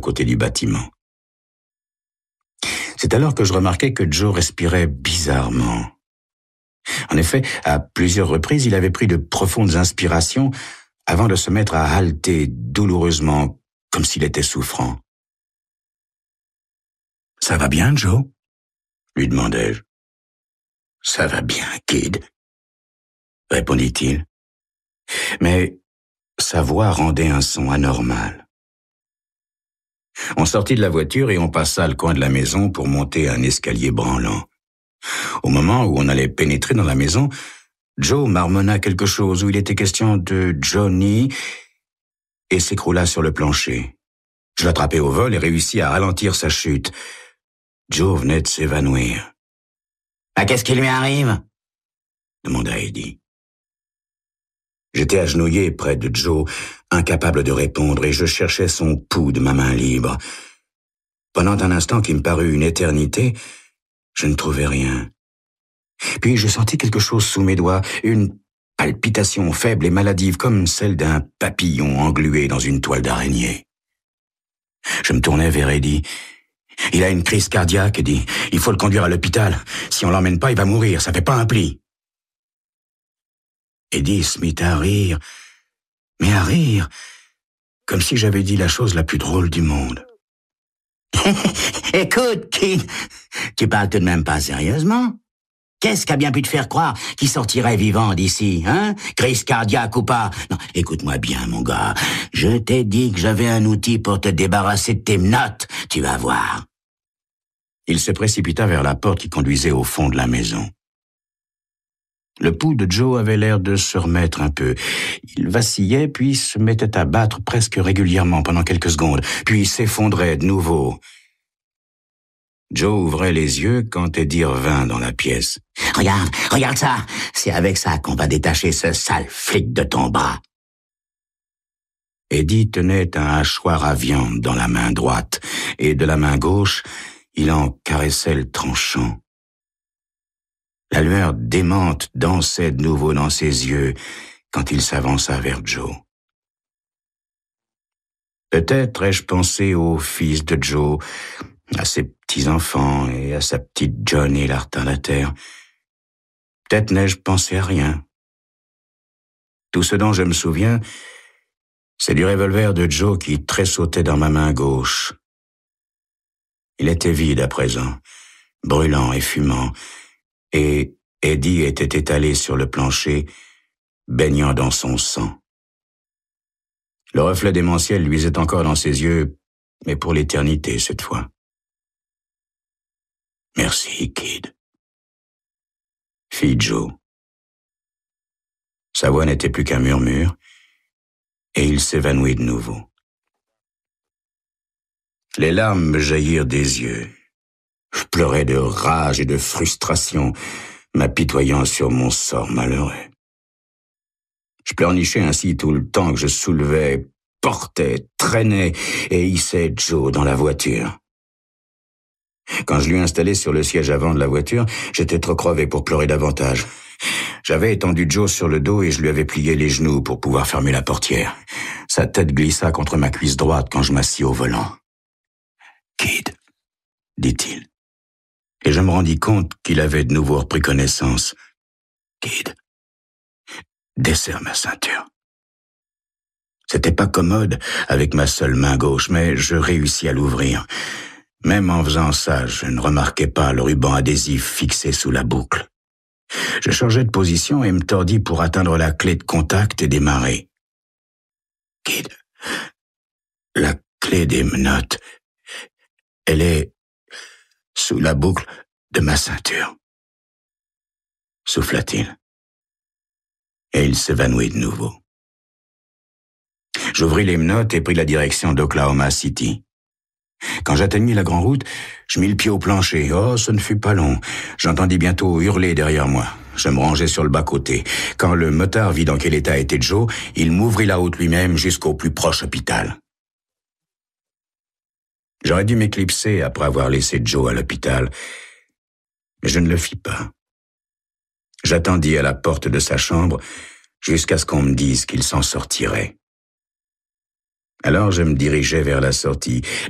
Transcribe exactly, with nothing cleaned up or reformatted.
côté du bâtiment. C'est alors que je remarquai que Joe respirait bizarrement. En effet, à plusieurs reprises, il avait pris de profondes inspirations avant de se mettre à halter douloureusement, comme s'il était souffrant. « Ça va bien, Joe ?» lui demandai-je. « Ça va bien, Kid, » répondit-il. Mais sa voix rendait un son anormal. On sortit de la voiture et on passa le coin de la maison pour monter un escalier branlant. Au moment où on allait pénétrer dans la maison, Joe marmonna quelque chose où il était question de Johnny et s'écroula sur le plancher. Je l'attrapai au vol et réussis à ralentir sa chute. Joe venait de s'évanouir. « Ah, qu'est-ce qui lui arrive ?» demanda Eddie. J'étais agenouillé près de Joe, incapable de répondre, et je cherchais son pouls de ma main libre. Pendant un instant qui me parut une éternité, je ne trouvais rien. Puis je sentis quelque chose sous mes doigts, une palpitation faible et maladive comme celle d'un papillon englué dans une toile d'araignée. Je me tournai vers Eddie. « Il a une crise cardiaque, Eddie. Il faut le conduire à l'hôpital. Si on l'emmène pas, il va mourir. Ça fait pas un pli. » Eddie se mit à rire, mais à rire, comme si j'avais dit la chose la plus drôle du monde. « Écoute, Kid, tu parles tout de même pas sérieusement? Qu'est-ce qui a bien pu te faire croire qu'il sortirait vivant d'ici, hein? Crise cardiaque ou pas? Non, écoute-moi bien, mon gars. Je t'ai dit que j'avais un outil pour te débarrasser de tes menottes. Tu vas voir. » Il se précipita vers la porte qui conduisait au fond de la maison. Le pouls de Joe avait l'air de se remettre un peu. Il vacillait, puis se mettait à battre presque régulièrement pendant quelques secondes, puis s'effondrait de nouveau. Joe ouvrait les yeux quand Eddie revint dans la pièce. « Regarde, regarde ça! C'est avec ça qu'on va détacher ce sale flic de ton bras. » Eddie tenait un hachoir à viande dans la main droite, et de la main gauche, il en caressait le tranchant. La lueur démente dansait de nouveau dans ses yeux quand il s'avança vers Joe. Peut-être ai-je pensé au fils de Joe, à ses petits-enfants et à sa petite Johnny la retardataire. Peut-être n'ai-je pensé à rien. Tout ce dont je me souviens, c'est du revolver de Joe qui tressautait dans ma main gauche. Il était vide à présent, brûlant et fumant, et Eddie était étalé sur le plancher, baignant dans son sang. Le reflet démentiel luisait encore dans ses yeux, mais pour l'éternité cette fois. « Merci, Kid. » fit Joe. Sa voix n'était plus qu'un murmure, et il s'évanouit de nouveau. Les larmes me jaillirent des yeux. Je pleurais de rage et de frustration, m'apitoyant sur mon sort malheureux. Je pleurnichais ainsi tout le temps que je soulevais, portais, traînais et hissais Joe dans la voiture. Quand je l'eus installé sur le siège avant de la voiture, j'étais trop crevé pour pleurer davantage. J'avais étendu Joe sur le dos et je lui avais plié les genoux pour pouvoir fermer la portière. Sa tête glissa contre ma cuisse droite quand je m'assis au volant. « Kid », dit-il. Et je me rendis compte qu'il avait de nouveau repris connaissance. « Kid, desserre ma ceinture. » C'était pas commode avec ma seule main gauche, mais je réussis à l'ouvrir. Même en faisant ça, je ne remarquais pas le ruban adhésif fixé sous la boucle. Je changeai de position et me tordis pour atteindre la clé de contact et démarrer. « Kid, la clé des menottes, elle est sous la boucle de ma ceinture. » souffla-t-il. Et il s'évanouit de nouveau. J'ouvris les menottes et pris la direction d'Oklahoma City. Quand j'atteignis la grande route, je mis le pied au plancher. Oh, ce ne fut pas long. J'entendis bientôt hurler derrière moi. Je me rangeai sur le bas-côté. Quand le motard vit dans quel état était Joe, il m'ouvrit la route lui-même jusqu'au plus proche hôpital. J'aurais dû m'éclipser après avoir laissé Joe à l'hôpital, mais je ne le fis pas. J'attendis à la porte de sa chambre jusqu'à ce qu'on me dise qu'il s'en sortirait. Alors je me dirigeai vers la sortie.